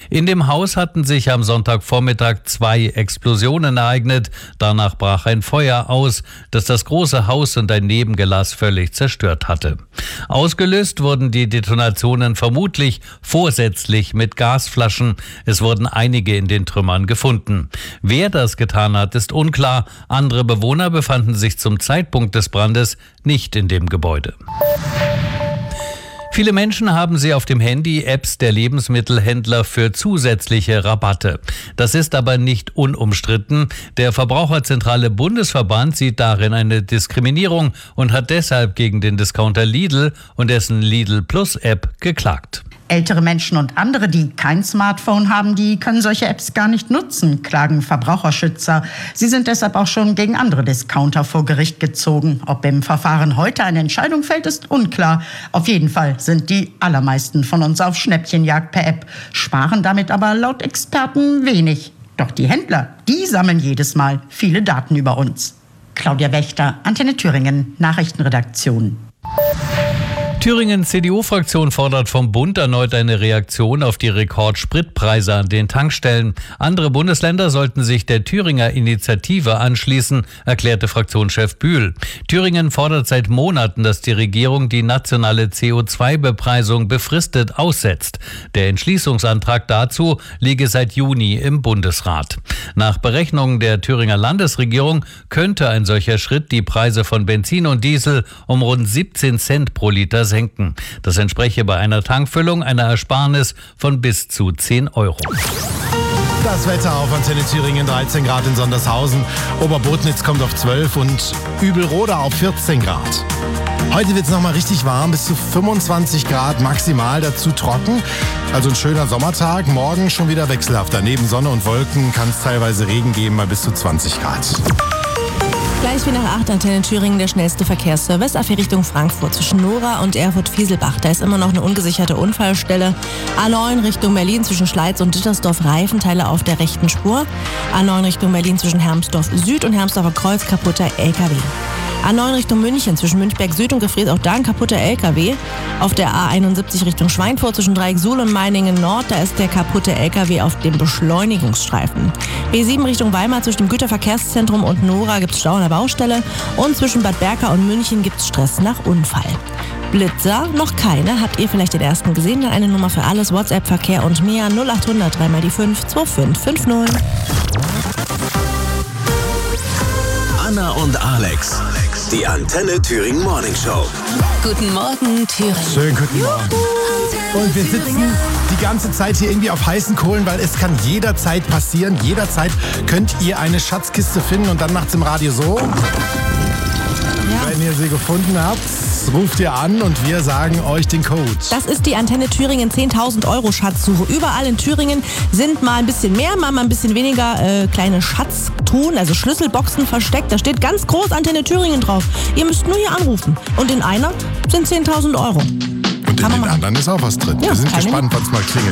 In dem Haus hatten sich am Sonntagvormittag 2 Explosionen ereignet. Danach brach ein Feuer aus, das das große Haus und ein Nebengelass völlig zerstört hatte. Ausgelöst wurden die Detonationen vermutlich vorsätzlich mit Gasflaschen. Es wurden einige in den Trümmern gefunden. Wer das getan hat, ist unklar. Andere Bewohner befanden sich zum Zeitpunkt des Brandes nicht in dem Gebäude. Viele Menschen haben sie auf dem Handy Apps der Lebensmittelhändler für zusätzliche Rabatte. Das ist aber nicht unumstritten. Der Verbraucherzentrale Bundesverband sieht darin eine Diskriminierung und hat deshalb gegen den Discounter Lidl und dessen Lidl Plus App geklagt. Ältere Menschen und andere, die kein Smartphone haben, die können solche Apps gar nicht nutzen, klagen Verbraucherschützer. Sie sind deshalb auch schon gegen andere Discounter vor Gericht gezogen. Ob im Verfahren heute eine Entscheidung fällt, ist unklar. Auf jeden Fall sind die allermeisten von uns auf Schnäppchenjagd per App, sparen damit aber laut Experten wenig. Doch die Händler, die sammeln jedes Mal viele Daten über uns. Claudia Wächter, Antenne Thüringen, Nachrichtenredaktion. Thüringens CDU-Fraktion fordert vom Bund erneut eine Reaktion auf die Rekordspritpreise an den Tankstellen. Andere Bundesländer sollten sich der Thüringer Initiative anschließen, erklärte Fraktionschef Bühl. Thüringen fordert seit Monaten, dass die Regierung die nationale CO2-Bepreisung befristet aussetzt. Der Entschließungsantrag dazu liege seit Juni im Bundesrat. Nach Berechnungen der Thüringer Landesregierung könnte ein solcher Schritt die Preise von Benzin und Diesel um rund 17 Cent pro Liter senken. Das entspreche bei einer Tankfüllung einer Ersparnis von bis zu 10 Euro. Das Wetter auf Antenne Thüringen, 13 Grad in Sondershausen. Oberbotnitz kommt auf 12 und Übelroda auf 14 Grad. Heute wird es nochmal richtig warm, bis zu 25 Grad maximal, dazu trocken. Also ein schöner Sommertag. Morgen schon wieder wechselhafter. Neben Sonne und Wolken kann es teilweise Regen geben, bei bis zu 20 Grad. Gleich wie nach 8 Antenne Thüringen der schnellste Verkehrsservice auf die Richtung Frankfurt zwischen Nora und Erfurt-Fieselbach. Da ist immer noch eine ungesicherte Unfallstelle. A9 Richtung Berlin zwischen Schleiz und Dittersdorf Reifenteile auf der rechten Spur. A9 Richtung Berlin zwischen Hermsdorf Süd und Hermsdorfer Kreuz kaputter LKW. A9 Richtung München zwischen Münchberg Süd und Gefrees, auch da ein kaputter LKW. Auf der A71 Richtung Schweinfurt zwischen Dreieck-Suhl und Meiningen Nord, da ist der kaputte LKW auf dem Beschleunigungsstreifen. B7 Richtung Weimar zwischen dem Güterverkehrszentrum und Nora gibt es Stau an der Baustelle und zwischen Bad Berka und München gibt es Stress nach Unfall. Blitzer, noch keine. Habt ihr vielleicht den ersten gesehen? Dann eine Nummer für alles, WhatsApp-Verkehr und mehr 0800 3 mal die 5 2550. Anna und Alex, die Antenne Thüringen Morning Show. Guten Morgen, Thüringen. Schönen guten Morgen. Und wir sitzen die ganze Zeit hier irgendwie auf heißen Kohlen, weil es kann jederzeit passieren. Jederzeit könnt ihr eine Schatzkiste finden und dann macht's im Radio so. Ja. Wenn ihr sie gefunden habt, ruft ihr an und wir sagen euch den Code. Das ist die Antenne Thüringen 10.000 € Schatzsuche. Überall in Thüringen sind mal ein bisschen mehr, mal ein bisschen weniger kleine Schatztruhen, also Schlüsselboxen versteckt. Da steht ganz groß Antenne Thüringen drauf. Ihr müsst nur hier anrufen. Und in einer sind 10.000 €. Und in den anderen ist auch was drin. Ja, wir sind gespannt, wann es mal klingelt.